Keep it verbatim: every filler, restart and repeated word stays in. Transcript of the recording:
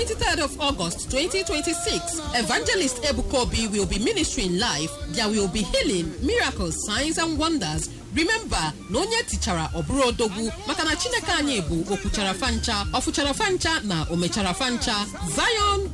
twenty-third of August twenty twenty-six. Evangelist Ebukobi will be ministering live. There will be healing, miracles, signs and wonders. Remember, nonye tichara oburo dogu makana chineke anyị bụ okuchara fancha, ofuchara fancha na omechara fancha. Zion